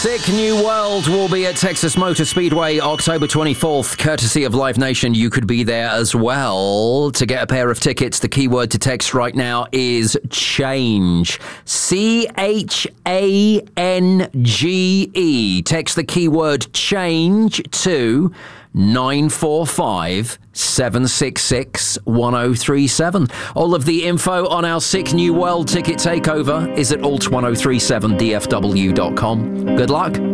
Sick New World will be at Texas Motor Speedway October 24th. Courtesy of Live Nation, you could be there as well. To get a pair of tickets, the keyword to text right now is change. CHANGE. Text the keyword change to 945 766 1037. All of the info on our Sick New World ticket takeover is at alt1037dfw.com. Good luck.